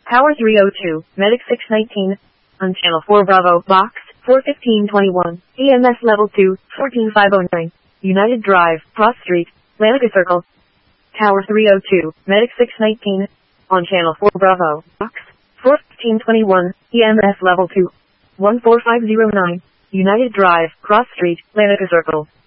Tower 302, Medic 619, on Channel 4 Bravo, Box 41521, EMS Level 2, 14509, United Drive, Cross Street, Lanica Circle. Tower 302, Medic 619, on Channel 4 Bravo, Box 41521, EMS Level 2, 14509, United Drive, Cross Street, Lanica Circle.